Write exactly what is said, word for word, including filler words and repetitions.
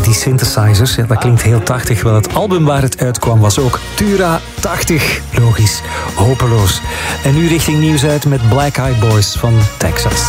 die synthesizers, ja, dat klinkt heel tachtig. Wel, het album waar het uitkwam was ook Tura tachtig. Logisch, hopeloos. En nu richting nieuws uit met Black Eyed Boys van Texas.